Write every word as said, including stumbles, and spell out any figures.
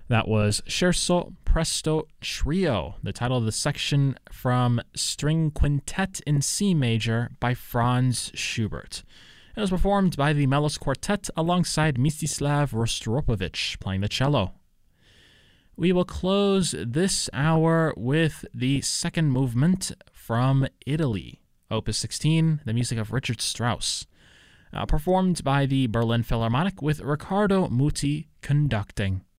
That was Scherzo Presto Trio, the title of the section from String Quintet in C Major by Franz Schubert. It was performed by the Melos Quartet alongside Mstislav Rostropovich playing the cello. We will close this hour with the second movement from Italy, Opus sixteen, the music of Richard Strauss, uh, performed by the Berlin Philharmonic with Riccardo Muti conducting.